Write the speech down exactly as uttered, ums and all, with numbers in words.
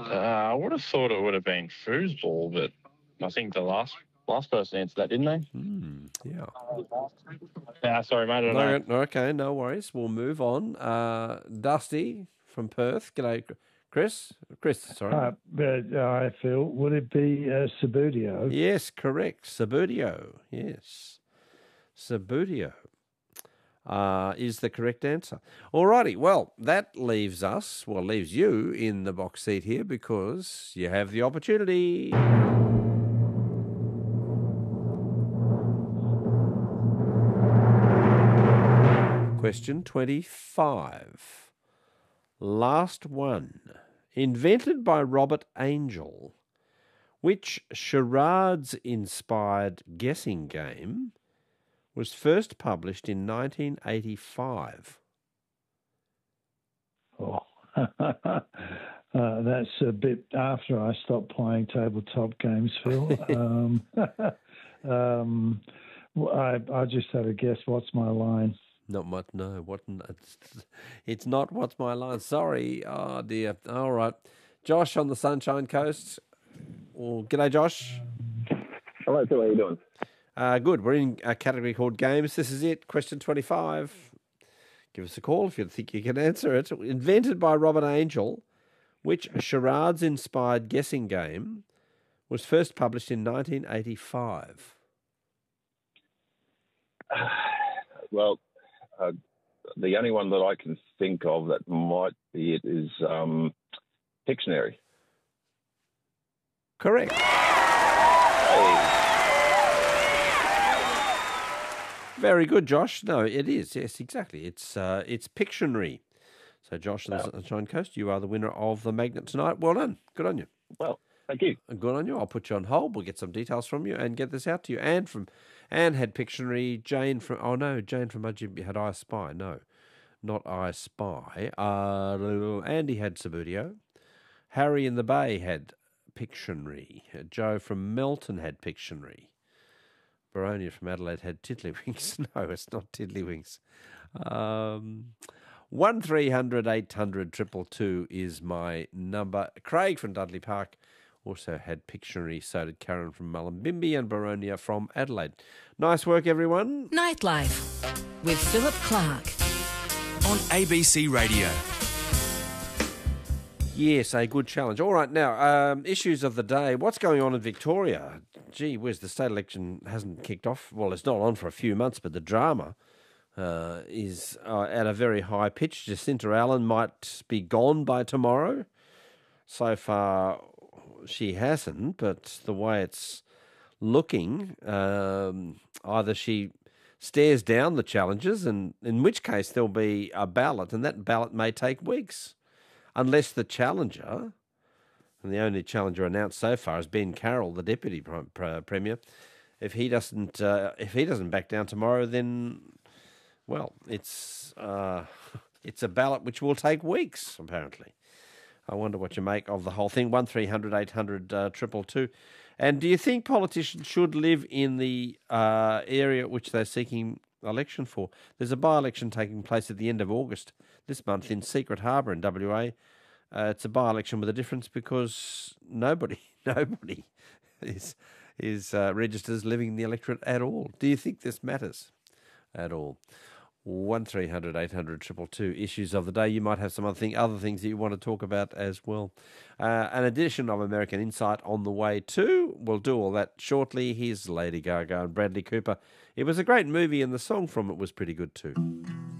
Uh, I would have thought it would have been foosball, but I think the last last person answered that, didn't they? Hmm, yeah. Yeah, sorry, mate. I don't No, know. no, okay, no worries. We'll move on. Uh, Dusty from Perth. G'day, Chris. Chris, sorry. Uh, but uh, I feel, would it be uh, Subbuteo? Yes, correct. Subbuteo. Yes. Subbuteo uh, is the correct answer. Alrighty, well, that leaves us, well, leaves you in the box seat here because you have the opportunity. Question twenty-five. Last one. Invented by Robert Angel, which charades-inspired guessing game was first published in nineteen eighty-five? Oh, uh, that's a bit after I stopped playing tabletop games, Phil. um, um, I, I just had a guess. What's my line? Not much, no. What? It's, it's not what's my line. Sorry. Oh, dear. All right. Josh on the Sunshine Coast. Well, g'day, Josh. Hello, Phil. How you doing? Uh, good. We're in a category called games. This is it. Question twenty-five. Give us a call if you think you can answer it. Invented by Robert Angel, which charades-inspired guessing game was first published in nineteen eighty-five? Well, uh, the only one that I can think of that might be it is um, Pictionary. Correct. Hey. Very good, Josh. No, it is. Yes, exactly. It's uh, it's Pictionary. So, Josh on the Sunshine Coast, you are the winner of the magnet tonight. Well done. Good on you. Well, thank you. Good on you. I'll put you on hold. We'll get some details from you and get this out to you. Anne from Anne had Pictionary. Jane from oh no, Jane from Mudgee had I Spy. No, not I Spy. Uh, Andy had Subbuteo. Harry in the Bay had Pictionary. Joe from Melton had Pictionary. Baronia from Adelaide had Tiddlywinks. No, it's not Tiddlywinks. Um, one three hundred eight hundred triple two is my number. Craig from Dudley Park also had Pictionary. So did Karen from Mullumbimby and Baronia from Adelaide. Nice work, everyone. Nightlife with Philip Clark on A B C Radio. Yes, a good challenge. All right, now, um, issues of the day. What's going on in Victoria? Gee whiz, the state election hasn't kicked off. Well, it's not on for a few months, but the drama uh, is uh, at a very high pitch. Jacinta Allen might be gone by tomorrow. So far, she hasn't, but the way it's looking, um, either she stares down the challenges, and in which case there'll be a ballot, and that ballot may take weeks. Unless the challenger, and the only challenger announced so far is Ben Carroll, the deputy premier, if he doesn't, uh, if he doesn't back down tomorrow, then, well, it's uh, it's a ballot which will take weeks. Apparently, I wonder what you make of the whole thing. One three hundred eight hundred uh, triple two, and do you think politicians should live in the uh, area which they're seeking election for? There's a by-election taking place at the end of August this month in Secret Harbour in W A. Uh, it's a by-election with a difference because nobody, nobody is is uh, registered as living in the electorate at all. Do you think this matters at all? One three hundred eight hundred triple two issues of the day. You might have some other thing, other things that you want to talk about as well. Uh, an edition of American Insight on the way too. We'll do all that shortly. Here's Lady Gaga and Bradley Cooper. It was a great movie, and the song from it was pretty good too.